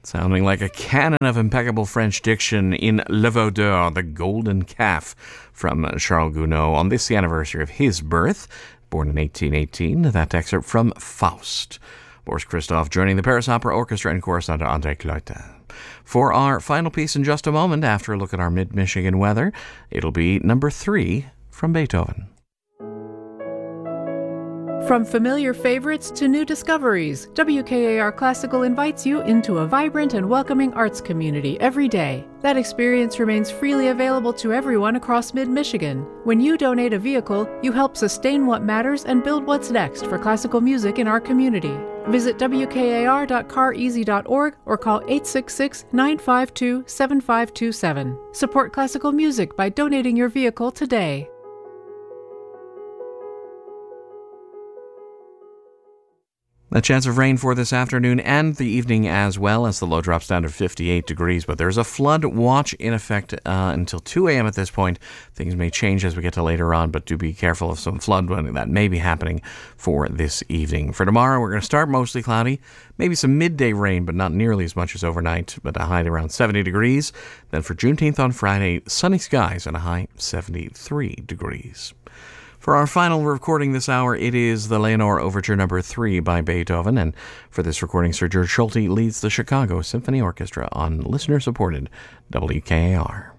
Sounding like a cannon of impeccable French diction in Le Veau d'Or, the Golden Calf, from Charles Gounod on this the anniversary of his birth, born in 1818. That excerpt from Faust. Boris Christoph joining the Paris Opera Orchestra and chorus under André Kleute. For our final piece in just a moment, after a look at our mid-Michigan weather, it'll be number 3 from Beethoven. From familiar favorites to new discoveries, WKAR Classical invites you into a vibrant and welcoming arts community every day. That experience remains freely available to everyone across mid-Michigan. When you donate a vehicle, you help sustain what matters and build what's next for classical music in our community. Visit wkar.careasy.org or call 866-952-7527. Support classical music by donating your vehicle today. A chance of rain for this afternoon and the evening as well, as the low drops down to 58 degrees. But there's a flood watch in effect until 2 a.m. at this point. Things may change as we get to later on, but do be careful of some flood that may be happening for this evening. For tomorrow, we're going to start mostly cloudy. Maybe some midday rain, but not nearly as much as overnight, but a high around 70 degrees. Then for Juneteenth on Friday, sunny skies and a high 73 degrees. For our final recording this hour, it is the Leonore Overture No. 3 by Beethoven, and for this recording, Sir George Solti leads the Chicago Symphony Orchestra on listener-supported WKAR.